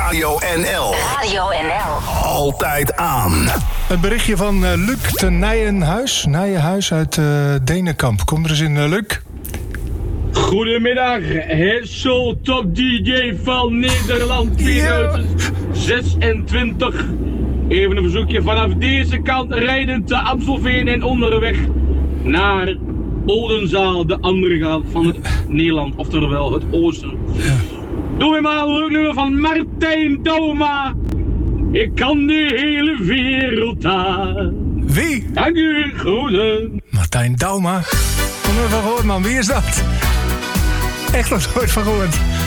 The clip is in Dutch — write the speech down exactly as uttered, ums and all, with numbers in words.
Radio N L. Radio N L. Altijd aan. Een berichtje van uh, Luc te Nijenhuis. Nijenhuis uit uh, Denenkamp. Kom er eens in, uh, Luc. Goedemiddag, het zo top D J van Nederland tweeduizend zesentwintig. Even een verzoekje vanaf deze kant rijden te Amstelveen en onderweg naar Oldenzaal, de andere kant van het Nederland, oftewel het oosten. Ja. Doe me maar een leuk nummer van Martijn Dauma. Ik kan de hele wereld aan. Wie? Dank u, groeten. Martijn Dauma. Kom er van gehoord, man. Wie is dat? Echt nog nooit van gehoord.